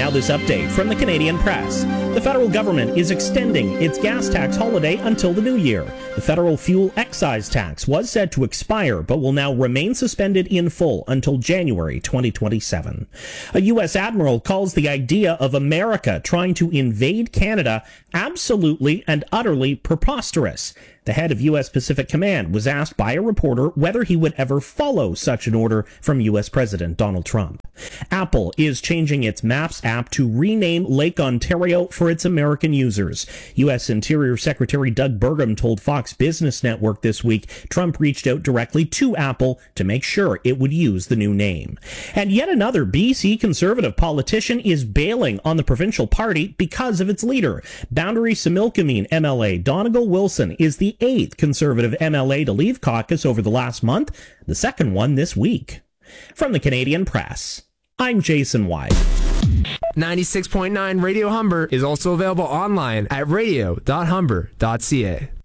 Now this update from the Canadian Press. The federal government is extending its gas tax holiday until the new year. The federal fuel excise tax was set to expire, but will now remain suspended in full until January 2027. A U.S. admiral calls the idea of America trying to invade Canada absolutely and utterly preposterous. The head of U.S. Pacific Command was asked by a reporter whether he would ever follow such an order from U.S. President Donald Trump. Apple is changing its Maps app to rename Lake Ontario for its American users. U.S. Interior Secretary Doug Burgum told Fox Business Network this week Trump reached out directly to Apple to make sure it would use the new name. And yet another BC Conservative politician is bailing on the provincial party because of its leader. Boundary Similkameen MLA Donegal Wilson is the 8th Conservative MLA to leave caucus over the last month, the second one this week. From the Canadian Press, I'm Jason White. 96.9 Radio Humber is also available online at radio.humber.ca.